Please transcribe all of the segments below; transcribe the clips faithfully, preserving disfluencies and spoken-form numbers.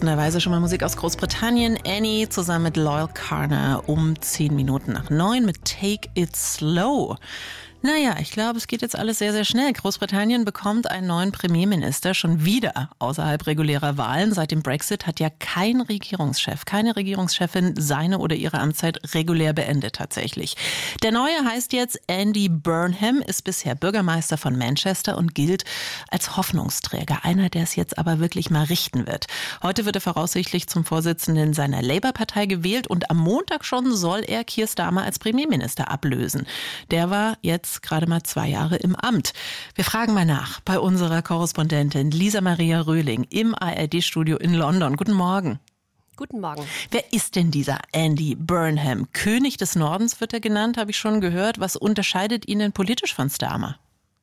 passenderweise schon mal Musik aus Großbritannien. Annie zusammen mit Loyal Carner um zehn Minuten nach neun mit Take It Slow. Naja, ich glaube, es geht jetzt alles sehr, sehr schnell. Großbritannien bekommt einen neuen Premierminister schon wieder außerhalb regulärer Wahlen. Seit dem Brexit hat ja kein Regierungschef, keine Regierungschefin seine oder ihre Amtszeit regulär beendet tatsächlich. Der neue heißt jetzt Andy Burnham, ist bisher Bürgermeister von Manchester und gilt als Hoffnungsträger. Einer, der es jetzt aber wirklich mal richten wird. Heute wird er voraussichtlich zum Vorsitzenden seiner Labour-Partei gewählt und am Montag schon soll er Keir Starmer als Premierminister ablösen. Der war jetzt gerade mal zwei Jahre im Amt. Wir fragen mal nach bei unserer Korrespondentin Lisa Maria Röhling im A R D-Studio in London. Guten Morgen. Guten Morgen. Wer ist denn dieser Andy Burnham? König des Nordens wird er genannt, habe ich schon gehört. Was unterscheidet ihn denn politisch von Starmer?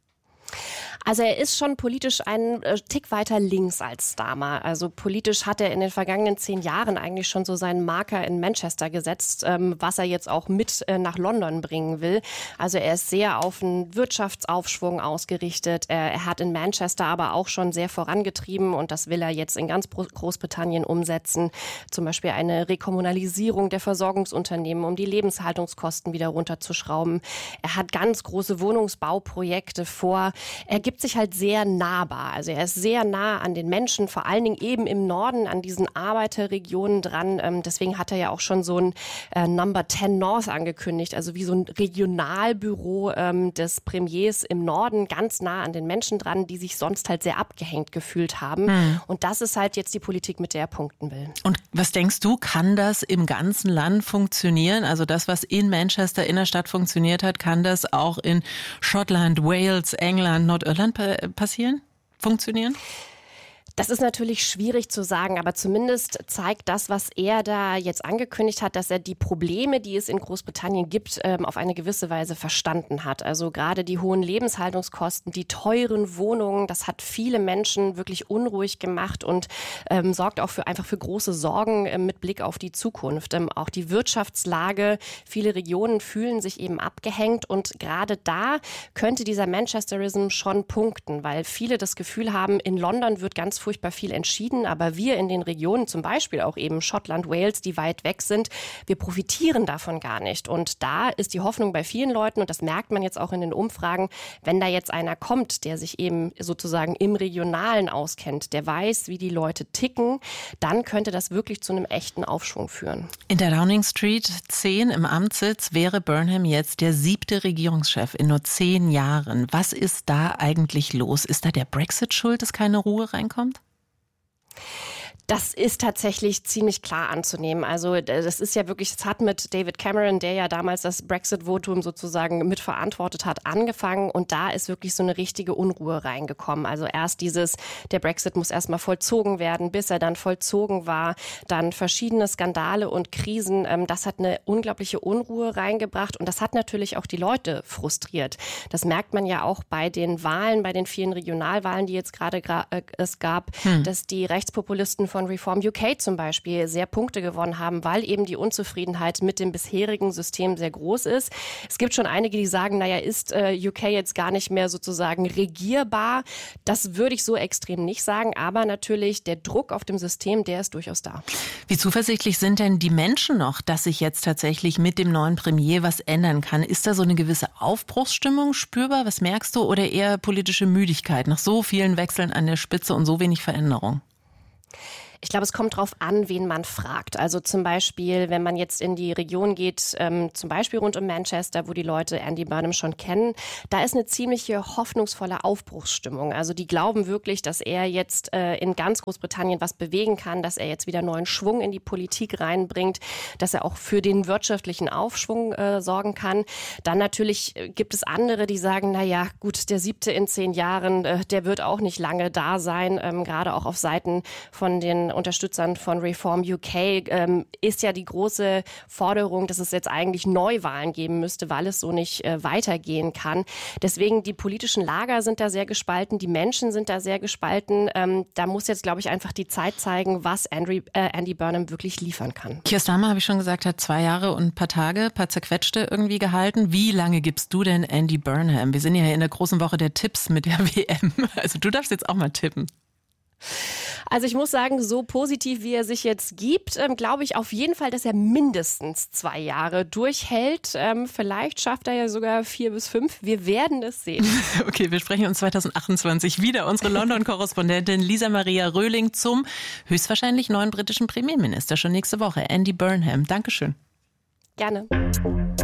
Also er ist schon politisch einen äh, Tick weiter links als Starmer. Also politisch hat er in den vergangenen zehn Jahren eigentlich schon so seinen Marker in Manchester gesetzt, ähm, was er jetzt auch mit äh, nach London bringen will. Also er ist sehr auf einen Wirtschaftsaufschwung ausgerichtet. Er, er hat in Manchester aber auch schon sehr vorangetrieben und das will er jetzt in ganz Großbritannien umsetzen. Zum Beispiel eine Rekommunalisierung der Versorgungsunternehmen, um die Lebenshaltungskosten wieder runterzuschrauben. Er hat ganz große Wohnungsbauprojekte vor. Er gibt sich halt sehr nahbar. Also er ist sehr nah an den Menschen, vor allen Dingen eben im Norden, an diesen Arbeiterregionen dran. Ähm, deswegen hat er ja auch schon so ein äh, Number zehn North angekündigt, also wie so ein Regionalbüro ähm, des Premiers im Norden, ganz nah an den Menschen dran, die sich sonst halt sehr abgehängt gefühlt haben. Hm. Und das ist halt jetzt die Politik, mit der er punkten will. Und was denkst du, kann das im ganzen Land funktionieren? Also das, was in Manchester Innerstadt funktioniert hat, kann das auch in Schottland, Wales, England, Nordirland passieren, funktionieren? Das ist natürlich schwierig zu sagen, aber zumindest zeigt das, was er da jetzt angekündigt hat, dass er die Probleme, die es in Großbritannien gibt, auf eine gewisse Weise verstanden hat. Also gerade die hohen Lebenshaltungskosten, die teuren Wohnungen, das hat viele Menschen wirklich unruhig gemacht und ähm, sorgt auch für einfach für große Sorgen äh, mit Blick auf die Zukunft. Ähm, auch die Wirtschaftslage, viele Regionen fühlen sich eben abgehängt und gerade da könnte dieser Manchesterism schon punkten, weil viele das Gefühl haben, in London wird ganz furchtbar viel entschieden, aber wir in den Regionen, zum Beispiel auch eben Schottland, Wales, die weit weg sind, wir profitieren davon gar nicht. Und da ist die Hoffnung bei vielen Leuten, und das merkt man jetzt auch in den Umfragen, wenn da jetzt einer kommt, der sich eben sozusagen im Regionalen auskennt, der weiß, wie die Leute ticken, dann könnte das wirklich zu einem echten Aufschwung führen. In der Downing Street zehn im Amtssitz wäre Burnham jetzt der siebte Regierungschef in nur zehn Jahren. Was ist da eigentlich los? Ist da der Brexit schuld, dass keine Ruhe reinkommt? Das ist tatsächlich ziemlich klar anzunehmen. Also das ist ja wirklich, es hat mit David Cameron, der ja damals das Brexit-Votum sozusagen mitverantwortet hat, angefangen und da ist wirklich so eine richtige Unruhe reingekommen. Also erst dieses, der Brexit muss erstmal vollzogen werden, bis er dann vollzogen war, dann verschiedene Skandale und Krisen. Das hat eine unglaubliche Unruhe reingebracht und das hat natürlich auch die Leute frustriert. Das merkt man ja auch bei den Wahlen, bei den vielen Regionalwahlen, die jetzt gerade gra- äh, es gab, hm. dass die Rechtspopulisten von Reform U K zum Beispiel sehr Punkte gewonnen haben, weil eben die Unzufriedenheit mit dem bisherigen System sehr groß ist. Es gibt schon einige, die sagen, naja, ist äh, U K jetzt gar nicht mehr sozusagen regierbar? Das würde ich so extrem nicht sagen, aber natürlich der Druck auf dem System, der ist durchaus da. Wie zuversichtlich sind denn die Menschen noch, dass sich jetzt tatsächlich mit dem neuen Premier was ändern kann? Ist da so eine gewisse Aufbruchsstimmung spürbar? Was merkst du? Oder eher politische Müdigkeit nach so vielen Wechseln an der Spitze und so wenig Veränderung? Ich glaube, es kommt drauf an, wen man fragt. Also zum Beispiel, wenn man jetzt in die Region geht, ähm, zum Beispiel rund um Manchester, wo die Leute Andy Burnham schon kennen, da ist eine ziemliche hoffnungsvolle Aufbruchsstimmung. Also die glauben wirklich, dass er jetzt äh, in ganz Großbritannien was bewegen kann, dass er jetzt wieder neuen Schwung in die Politik reinbringt, dass er auch für den wirtschaftlichen Aufschwung äh, sorgen kann. Dann natürlich gibt es andere, die sagen, na ja, gut, der siebte in zehn Jahren, äh, der wird auch nicht lange da sein, ähm, gerade auch auf Seiten von den Unterstützern von Reform U K ähm, ist ja die große Forderung, dass es jetzt eigentlich Neuwahlen geben müsste, weil es so nicht äh, weitergehen kann. Deswegen die politischen Lager sind da sehr gespalten, die Menschen sind da sehr gespalten. Ähm, da muss jetzt, glaube ich, einfach die Zeit zeigen, was Andy, äh, Andy Burnham wirklich liefern kann. Keir Starmer, habe ich schon gesagt, hat zwei Jahre und ein paar Tage, ein paar zerquetschte irgendwie gehalten. Wie lange gibst du denn Andy Burnham? Wir sind ja in der großen Woche der Tipps mit der W M. Also du darfst jetzt auch mal tippen. Also ich muss sagen, so positiv wie er sich jetzt gibt, ähm, glaube ich auf jeden Fall, dass er mindestens zwei Jahre durchhält. Ähm, vielleicht schafft er ja sogar vier bis fünf. Wir werden es sehen. Okay, wir sprechen uns zwanzig achtundzwanzig wieder. Unsere London-Korrespondentin Lisa Maria Röhling zum höchstwahrscheinlich neuen britischen Premierminister schon nächste Woche, Andy Burnham. Dankeschön. Gerne.